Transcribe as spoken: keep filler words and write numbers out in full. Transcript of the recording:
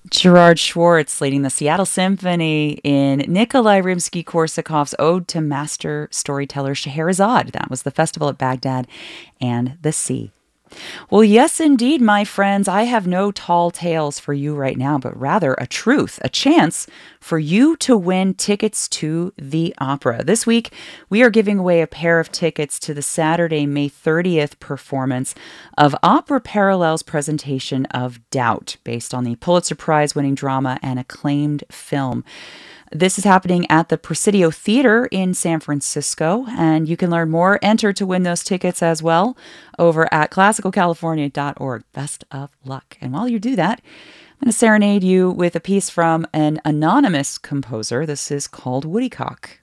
Gerard Schwartz leading the Seattle Symphony in Nikolai Rimsky-Korsakov's Ode to Master Storyteller Scheherazade. That was the festival at Baghdad and the Sea. Well, yes, indeed, my friends. I have no tall tales for you right now, but rather a truth, a chance for you to win tickets to the opera. This week, we are giving away a pair of tickets to the Saturday, May thirtieth performance of Opera Parallel's presentation of Doubt, based on the Pulitzer Prize winning drama and acclaimed film. This is happening at the Presidio Theater in San Francisco, and you can learn more. Enter to win those tickets as well over at classical california dot org. Best of luck. And while you do that, I'm going to serenade you with a piece from an anonymous composer. This is called Woodycock.